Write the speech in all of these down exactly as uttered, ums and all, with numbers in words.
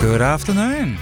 Good afternoon.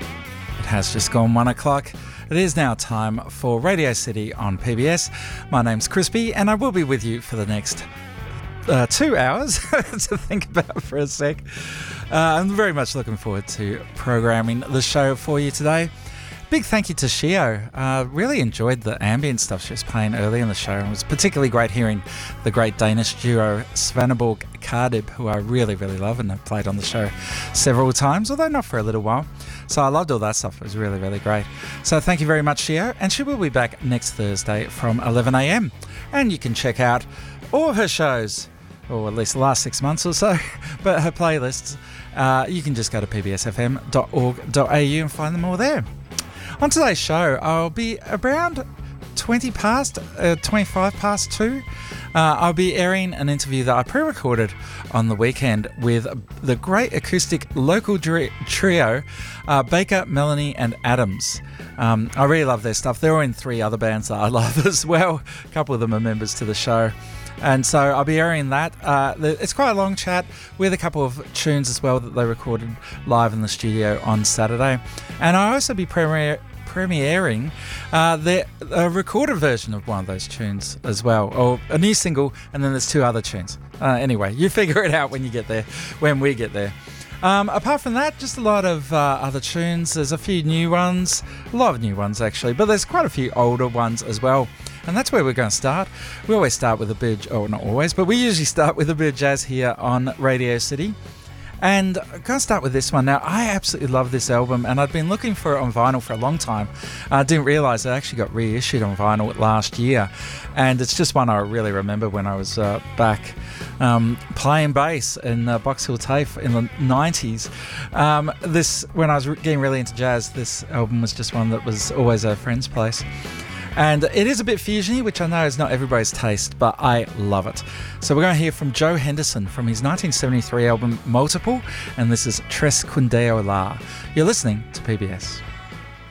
It has just gone one o'clock. It is now time for Radio City on P B S. My name's Crispy and I will be with you for the next uh, two hours to think about for a sec. Uh, I'm very much looking forward to programming the show for you today. Big thank you to Shio. Uh, really enjoyed the ambient stuff she was playing early in the show. It was particularly great hearing the great Danish duo Svaneborg Kardib, who I really, really love and have played on the show several times, although not for a little while. So I loved all that stuff. It was really, really great. So thank you very much, Shio. And she will be back next Thursday from eleven a.m. And you can check out all of her shows, or at least the last six months or so, but her playlists. Uh, you can just go to p b s f m dot org dot a u and find them all there. On today's show, I'll be around twenty past, uh, twenty-five past two. Uh, I'll be airing an interview that I pre-recorded on the weekend with the great acoustic local dri- trio, uh, Baker, Melanie and Adams. Um, I really love their stuff. They're all in three other bands that I love as well. A couple of them are members to the show. And so I'll be airing that. Uh, it's quite a long chat with a couple of tunes as well that they recorded live in the studio on Saturday. And I'll also be premiere, premiering uh, the a recorded version of one of those tunes as well, or a new single, and then there's two other tunes. Uh, anyway, you figure it out when you get there, when we get there. Um, apart from that, just a lot of uh, other tunes. There's a few new ones, a lot of new ones actually, but there's quite a few older ones as well. And that's where we're going to start. We always start with a bit, oh, not always, but we usually start with a bit of jazz here on Radio City. And I'm going to start with this one. Now, I absolutely love this album, and I'd been looking for it on vinyl for a long time. I didn't realise it actually got reissued on vinyl last year. And it's just one I really remember when I was uh, back um, playing bass in uh, Box Hill TAFE in the nineties. Um, this, when I was getting really into jazz, this album was just one that was always a friend's place. And it is a bit fusiony, which I know is not everybody's taste, but I love it. So we're going to hear from Joe Henderson from his nineteen seventy-three album Multiple, and this is Tres Cundeo La. You're listening to P B S.